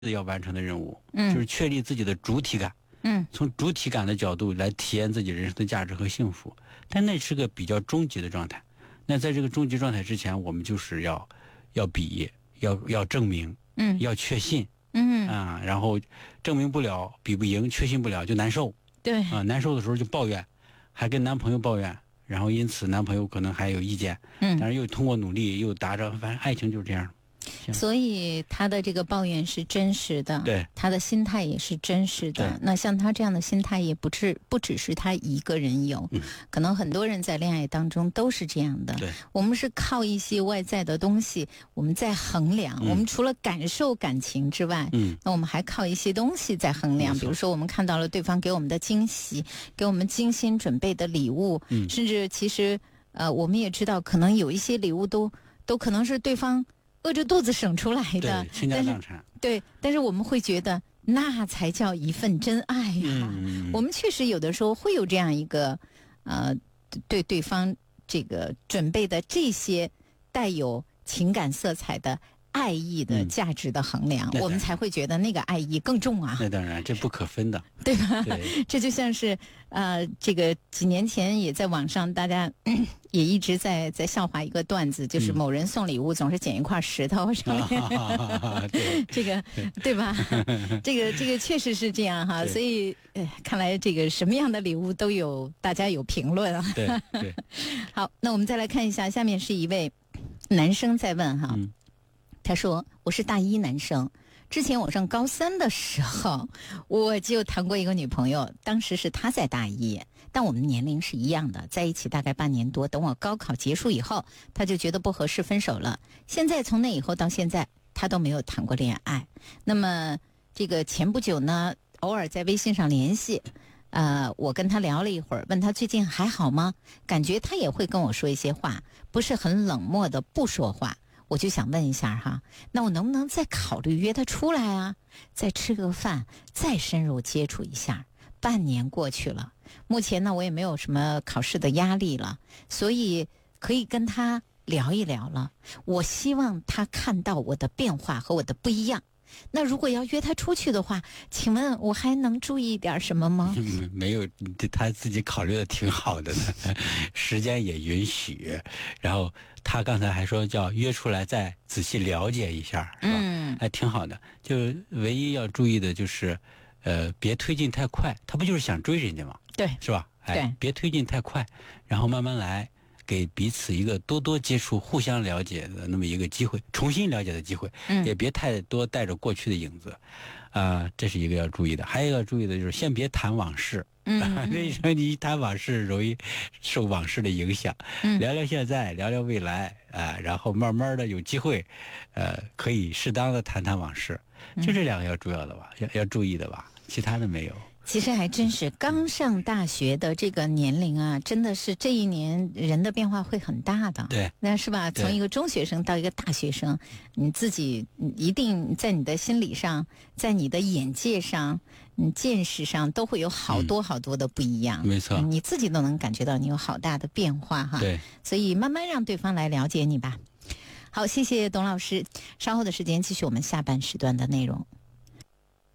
要完成的任务，就是确立自己的主体感。从主体感的角度来体验自己人生的价值和幸福，但那是个比较终极的状态。那在这个终极状态之前，我们就是要比，要证明，要确信，然后证明不了，比不赢，确信不了就难受， 对难受的时候就抱怨，还跟男朋友抱怨，然后因此男朋友可能还有意见，但是又通过努力又达着，反正爱情就是这样。 所以他的这个抱怨是真实的， 对， 他的心态也是真实的。那像他这样的心态也不只是他一个人有，可能很多人在恋爱当中都是这样的。 对， 我们是靠一些外在的东西我们在衡量，我们除了感受感情之外，那我们还靠一些东西在衡量，比如说我们看到了对方给我们的惊喜，给我们精心准备的礼物，甚至其实我们也知道可能有一些礼物都可能是对方饿着肚子省出来的， 倾家荡产。 对，但是我们会觉得那才叫一份真爱呀。我们确实有的时候会有这样一个对对方这个准备的这些带有情感色彩的爱意的价值的衡量，我们才会觉得那个爱意更重啊。 那当然，这不可分的， 对吧？ 对， 这就像是这个几年前也在网上大家也一直在笑话一个段子，就是某人送礼物总是捡一块石头上面，这个对吧？这个确实是这样哈，所以看来这个什么样的礼物都有，大家有评论啊。 对。 好，那我们再来看一下，下面是一位男生在问哈。他说我是大一男生，之前我上高3的时候我就谈过一个女朋友，当时是他在大一，但我们年龄是一样的，在一起大概半年多，等我高考结束以后他就觉得不合适分手了。现在从那以后到现在他都没有谈过恋爱。那么这个前不久呢偶尔在微信上联系，我跟他聊了一会儿，问他最近还好吗，感觉他也会跟我说一些话，不是很冷漠的不说话。我就想问一下哈，那我能不能再考虑约他出来啊，再吃个饭，再深入接触一下。半年过去了，目前呢我也没有什么考试的压力了，所以可以跟他聊一聊了。我希望他看到我的变化和我的不一样。那如果要约他出去的话，请问我还能注意点什么吗？ 没有，他自己考虑的挺好的呢，时间也允许。然后他刚才还说叫约出来再仔细了解一下，是吧？还挺好的。就唯一要注意的就是，别推进太快。他不就是想追人家吗？ 对， 是吧？ 对， 别推进太快，然后慢慢来。给彼此一个多多接触、互相了解的那么一个机会，重新了解的机会，也别太多带着过去的影子，这是一个要注意的。还有一个要注意的就是先别谈往事，为什么你一谈往事容易受往事的影响？聊聊现在，聊聊未来，然后慢慢的有机会，可以适当的谈谈往事，就这两个要主要的吧，要注意的吧，其他的没有。 其实还真是刚上大学的这个年龄啊，真的是这一年人的变化会很大的。 对， 那是吧？从一个中学生到一个大学生，你自己一定在你的心理上，在你的眼界上，见识上都会有好多好多的不一样。 没错， 你自己都能感觉到你有好大的变化哈。 对， 所以慢慢让对方来了解你吧。好，谢谢董老师，稍后的时间继续我们下半时段的内容。